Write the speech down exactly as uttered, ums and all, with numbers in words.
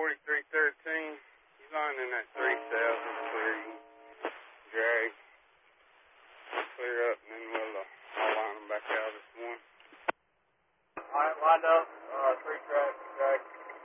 forty-three thirteen. He's lying in that three south. It's clear. You can drag. Clear up, and then we'll uh, I'll line them back out this morning. All right, lined up.